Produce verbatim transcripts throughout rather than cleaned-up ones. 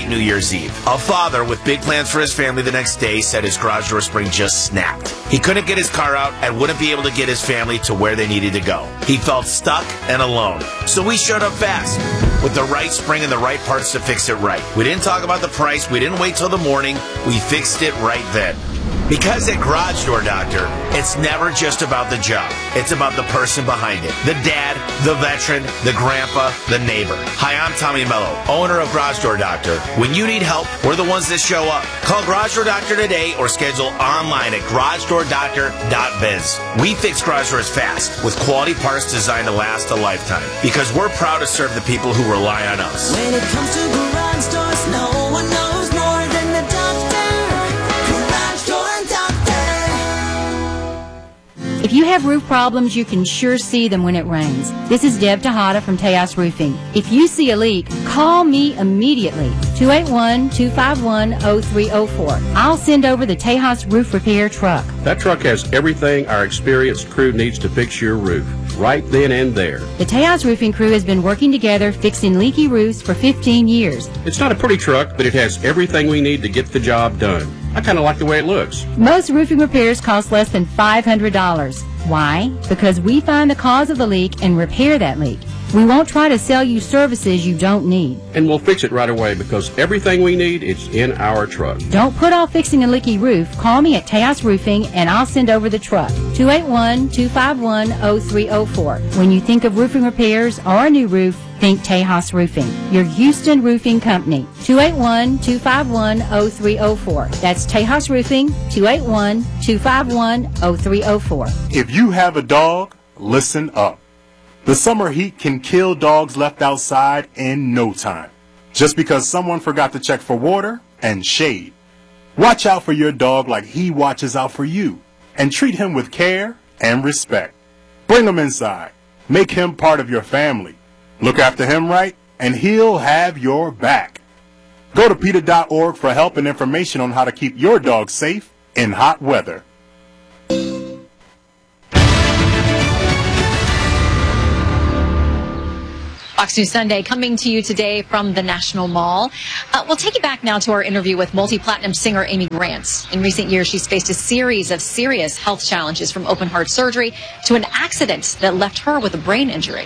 New Year's Eve. A father with big plans for his family the next day said his garage door spring just snapped. He couldn't get his car out and wouldn't be able to get his family to where they needed to go. He felt stuck and alone. So we showed up fast with the right spring and the right parts to fix it right. We didn't talk about the price. We didn't wait till the morning. We fixed it right then. Because at Garage Door Doctor, it's never just about the job. It's about the person behind it. The dad, the veteran, the grandpa, the neighbor. Hi, I'm Tommy Mello, owner of Garage Door Doctor. When you need help, we're the ones that show up. Call Garage Door Doctor today or schedule online at garage door doctor dot biz. We fix garage doors fast with quality parts designed to last a lifetime because we're proud to serve the people who rely on us. When it comes to garage doors, no one knows more than the doctor. If you have roof problems, you can sure see them when it rains. This is Deb Tejada from Tejas Roofing. If you see a leak, call me immediately, two eight one, two five one, zero three zero four. I'll send over the Tejas Roof Repair truck. That truck has everything our experienced crew needs to fix your roof, right then and there. The Tejas Roofing crew has been working together fixing leaky roofs for fifteen years. It's not a pretty truck, but it has everything we need to get the job done. I kind of like the way it looks. Most roofing repairs cost less than five hundred dollars. Why? Because we find the cause of the leak and repair that leak. We won't try to sell you services you don't need. And we'll fix it right away because everything we need is in our truck. Don't put off fixing a leaky roof. Call me at Tejas Roofing and I'll send over the truck. two eight one, two five one, zero three zero four. When you think of roofing repairs or a new roof, think Tejas Roofing, your Houston roofing company. two eight one, two five one, zero three zero four. That's Tejas Roofing, two eight one, two five one, zero three zero four. If you have a dog, listen up. The summer heat can kill dogs left outside in no time, just because someone forgot to check for water and shade. Watch out for your dog like he watches out for you, and treat him with care and respect. Bring him inside. Make him part of your family. Look after him right, and he'll have your back. Go to PETA dot org for help and information on how to keep your dog safe in hot weather. Fox News Sunday coming to you today from the National Mall. Uh, we'll take you back now to our interview with multi-platinum singer Amy Grant. In recent years, she's faced a series of serious health challenges, from open heart surgery to an accident that left her with a brain injury.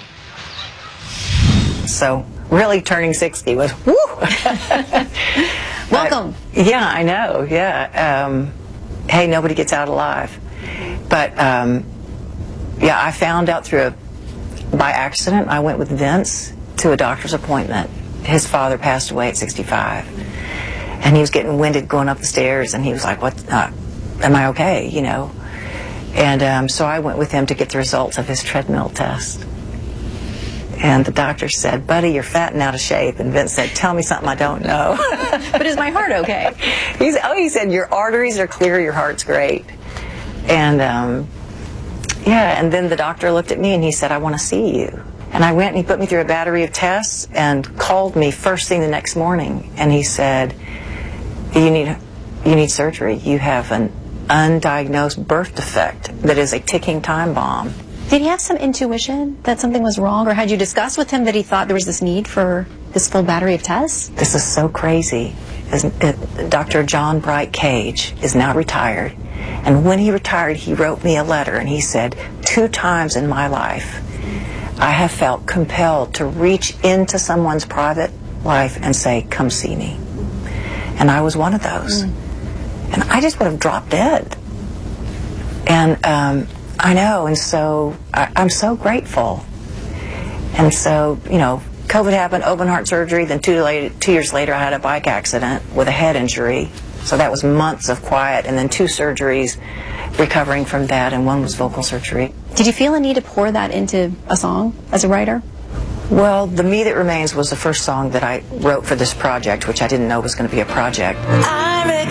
So really turning sixty was woo. Welcome. But, yeah, I know. Yeah. Um, hey, nobody gets out alive. But um, yeah, I found out through a by accident. I went with Vince to a doctor's appointment. His father passed away at sixty-five, and he was getting winded going up the stairs, and he was like, "What? Uh, am I okay?" You know. And um, so I went with him to get the results of his treadmill test. And the doctor said, "Buddy, you're fat and out of shape." And Vince said, "Tell me something I don't know." But is my heart okay? He's, oh, he said, "Your arteries are clear, your heart's great." And um, yeah, and then the doctor looked at me and he said, "I want to see you." And I went and he put me through a battery of tests and called me first thing the next morning. And he said, you need, you need surgery. You have an undiagnosed birth defect that is a ticking time bomb. Did he have some intuition that something was wrong, or had you discussed with him that he thought there was this need for this full battery of tests? This is so crazy. Doctor John Bright Cage is now retired. And when he retired, he wrote me a letter, and he said, two times in my life, I have felt compelled to reach into someone's private life and say, "Come see me." And I was one of those. Mm. And I just would have dropped dead. And um, I know, and so I, I'm so grateful. And so, you know, COVID happened, open heart surgery, then two, later, two years later I had a bike accident with a head injury. So that was months of quiet, and then two surgeries recovering from that, and one was vocal surgery. Did you feel a need to pour that into a song as a writer? Well, The Me That Remains was the first song that I wrote for this project, which I didn't know was going to be a project. I